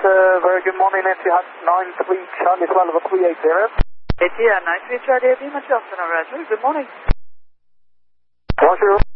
very good morning, Etihad 93 Charlie Bravo 380. Etihad 93 Charlie, Lima Justin, Roger. Good morning. Roger.